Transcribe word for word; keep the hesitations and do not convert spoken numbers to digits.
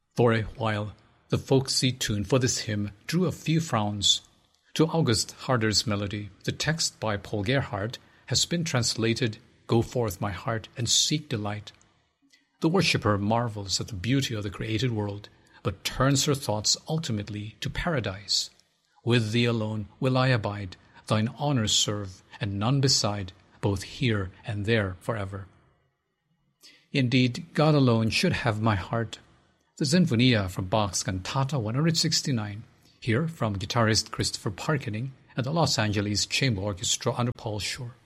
For a while, the folksy tune for this hymn drew a few frowns. To August Harder's melody, the text by Paul Gerhardt has been translated, "Go forth, my heart, and seek delight." The worshipper marvels at the beauty of the created world, but turns her thoughts ultimately to paradise. With thee alone will I abide, thine honour serve, and none beside, both here and there forever. Indeed, God alone should have my heart. The Sinfonia from Bach's Cantata one sixty-nine, here from guitarist Christopher Parkening and the Los Angeles Chamber Orchestra under Paul Shore.